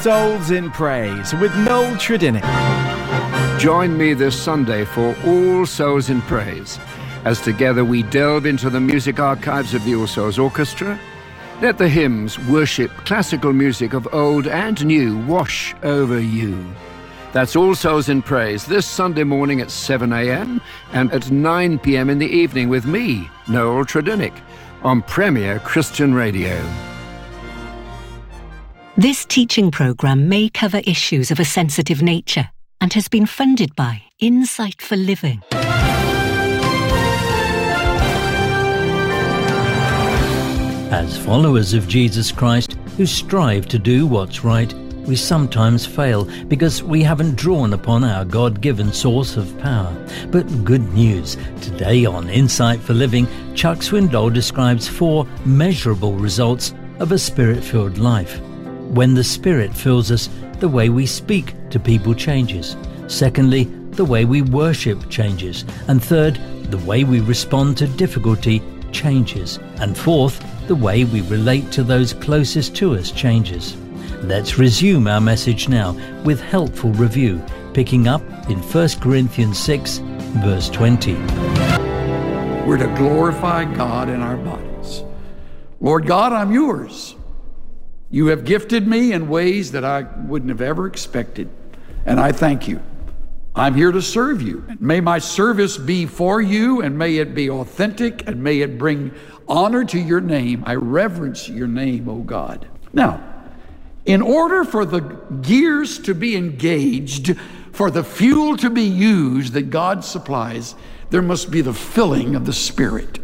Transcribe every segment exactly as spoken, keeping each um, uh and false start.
Souls in Praise with Noel Tredinnick. Join me this Sunday for All Souls in Praise, as together we delve into the music archives of the All Souls Orchestra. Let the hymns, worship, classical music of old and new wash over you. That's All Souls in Praise this Sunday morning at seven a.m. and at nine p.m. in the evening with me, Noel Tredinnick, on Premier Christian Radio. This teaching programme may cover issues of a sensitive nature and has been funded by Insight for Living. As followers of Jesus Christ who strive to do what's right, we sometimes fail because we haven't drawn upon our God-given source of power. But good news, today on Insight for Living, Chuck Swindoll describes four measurable results of a Spirit-filled life. When the Spirit fills us, the way we speak to people changes. Secondly, the way we worship changes. And third, the way we respond to difficulty changes. And fourth, the way we relate to those closest to us changes. Let's resume our message now with helpful review, picking up in First Corinthians six, verse twenty. We're to glorify God in our bodies. Lord God, I'm yours. You have gifted me in ways that I wouldn't have ever expected, and I thank you. I'm here to serve you. May my service be for you, and may it be authentic, and may it bring honor to your name. I reverence your name, O God. Now, in order for the gears to be engaged, for the fuel to be used that God supplies, there must be the filling of the Spirit.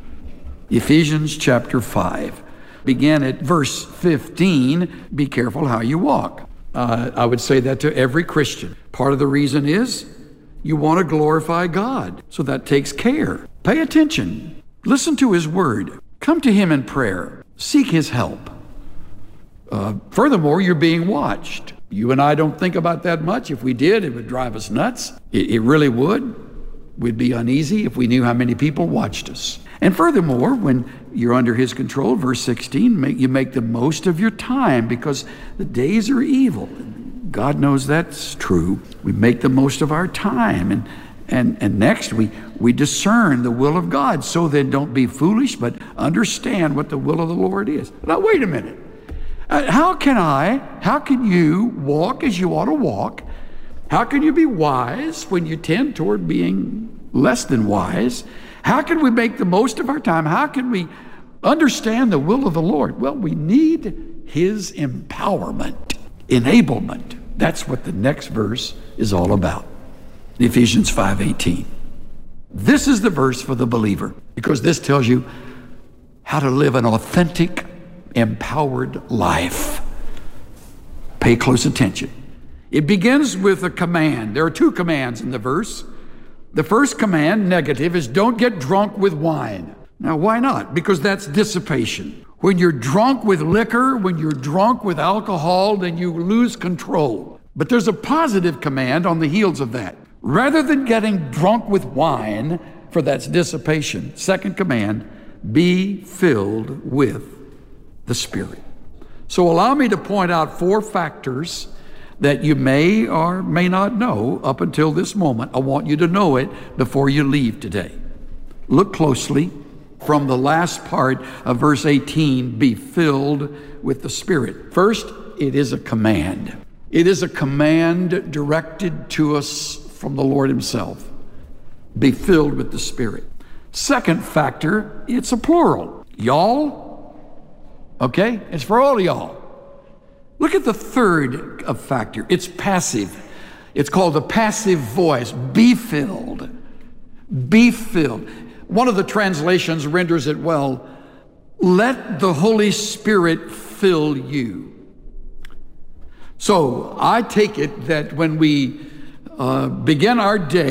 Ephesians chapter five. Begin at verse fifteen, be careful how you walk. Uh, I would say that to every Christian. Part of the reason is you want to glorify God, so that takes care. Pay attention. Listen to His word. Come to Him in prayer. Seek His help. Uh, furthermore, you're being watched. You and I don't think about that much. If we did, it would drive us nuts. It, it really would. We'd be uneasy if we knew how many people watched us. And furthermore, when you're under His control, verse sixteen, make, you make the most of your time because the days are evil. God knows that's true. We make the most of our time. And and and next, we, we discern the will of God. So then don't be foolish, but understand what the will of the Lord is. Now, wait a minute. Uh, how can I, how can you walk as you ought to walk? How can you be wise when you tend toward being less than wise? How can we make the most of our time? How can we understand the will of the Lord? Well, we need His empowerment, enablement. That's what the next verse is all about. Ephesians five eighteen. This is the verse for the believer, because this tells you how to live an authentic, empowered life. Pay close attention. It begins with a command. There are two commands in the verse. The first command, negative, is don't get drunk with wine. Now, why not? Because that's dissipation. When you're drunk with liquor, when you're drunk with alcohol, then you lose control. But there's a positive command on the heels of that. Rather than getting drunk with wine, for that's dissipation, second command, be filled with the Spirit. So allow me to point out four factors that you may or may not know up until this moment. I want you to know it before you leave today. Look closely from the last part of verse eighteen, be filled with the Spirit. First, it is a command. It is a command directed to us from the Lord Himself. Be filled with the Spirit. Second factor, it's a plural. Y'all, okay? It's for all of y'all. Look at the third factor. It's passive. It's called the passive voice. Be filled. Be filled. One of the translations renders it well, let the Holy Spirit fill you. So I take it that when we uh, begin our day,